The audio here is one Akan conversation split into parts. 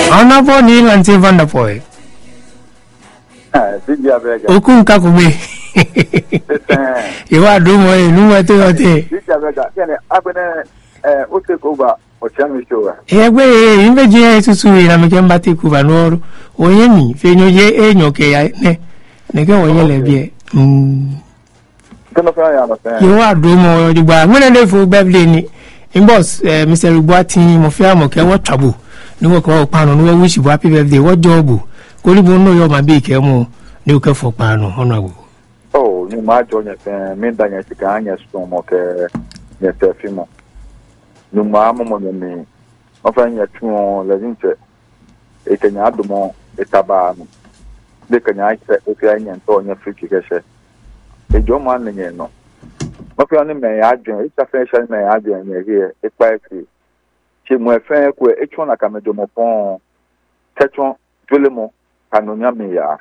Honorable Neil and Van der Poel. Okun Kakume. You are doing well, no matter what take over or channel show. Ewe, imagine to sue in American Batikuba nor Oyemi, Feno ye, okay, Nega Oyelevie. You are doing more. You are when I live for Beverly in boss, Mr. Rubuati, Mofiamo, what trouble. No call Pano, no wish you happy birthday, what job? Could you know your my big emo, no care for Pano, honorable. Oh, you might join us and mean that you can storm okay, yes, a few more. No mamma, me. Offering your two on Levince, a can add the more, a taban. They can I say, okay, and so on your free kicker. A John Manning, no. Not only may I join, it's a fashion may I join here, a quietly. She my friend, where each one I come to my phone, Tetron, Julemo, Canonia Mia.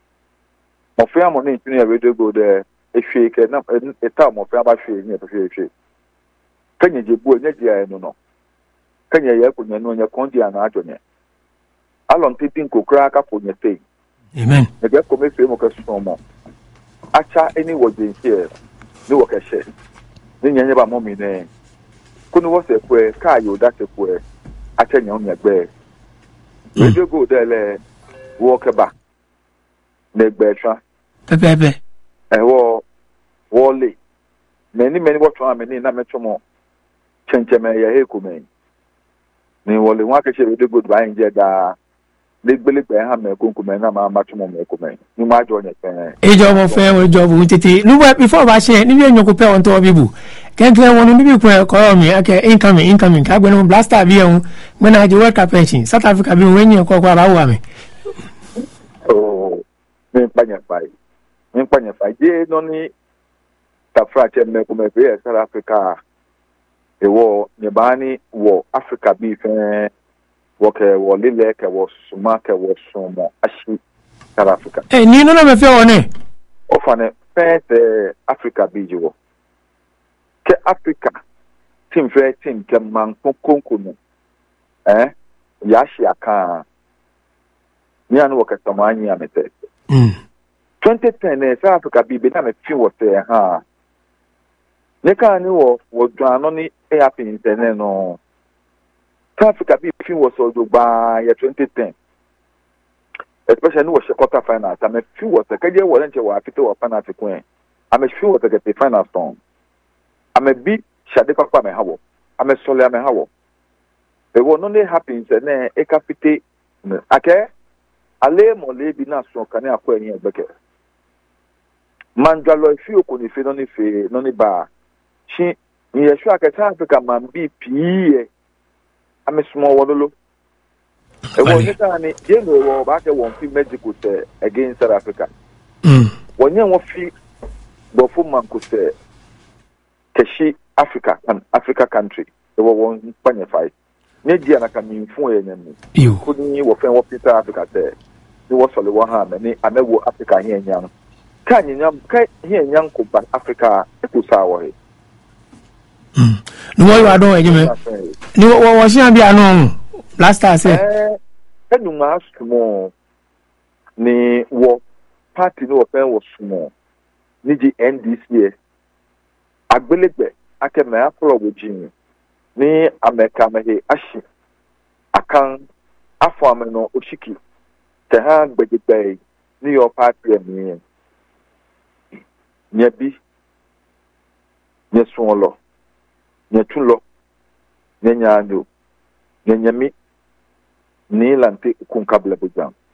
My friend, money to near radio go there, a shake, a time of Rabba shake near the shake. Can you do it? No. Can you hear when you know your conti and Adjonia? Alon tipping could crack up on your thing. Amen. The girl commits fame of a storm. Acha any was in here, no work a share. Then you never mommy name. Couldn't was a queer, car you that's a queer. I tell you on your bed. When you go there, walk back. Neg Bertrand. Pepe. And Wally. Many what time and in a metro more. Chencheme Yakume. Ni Wally Waka with the good buying Jeda. They believe they have a Kunkumena, much more Mekume. You might join it. A job of family job with it. No, before I say, you know, compare on to a bibu. Can't tell one of you call me. Okay, incoming. I'm going to blast a view when I do work a pension. South Africa be when you call me. Oh, Panyafai. Ye no ni Tafrache Mekume, South Africa. A war, Yabani, war, Africa beef, Walker, war Lileka, was Sumaka, was Sumo, Ashi, South Africa. Hey, you know, I'm a fair one, eh? Often a fair Africa Bijo. Ke Africa, Team Fair Team, Keman Kunkumu, Yashi Aka, Nian Walker Tamani, Amete. 2010, South Africa be become a few of there, huh? Neka knew was drawn only happy in the no. South Africa be few was also by 2010. Especially was a quarter final. I'm a few was a career warrant or a pito of Panati Queen. I'm a few was a get the final stone. I'm a big Shadeka Pame. I'm a Solia Mehawo. They were only happy in the name a capite. Okay? A lay more lady not so can I acquire here Becker. Manjalo, if you could if you don't if no bar. She, yes, I can Africa man be P. I'm a small waddle. A one yellow back a one fee medical say against South Africa. When you want fee, Bofuman could say, Kashi, Africa, an Africa country. They were one fight. Media like a mean for enemy. You couldn't you offend what Peter Africa said. It was only one hand, and I never Africa here young. Can you hear young but Africa, it was our. No, you are doing it. No, what was you be alone? Last I said, you ask more. Ni war party no open was small. Ni the NDC. I believe I can make a Virginia. Ni America me ashi. I can afame no Oshiki. Te hang be the bay. Ni your party me. Nyebi. Nyeswolo. Nyetulo, Nyanyo, Nyanyami, Nilante Kunkabla Bujam.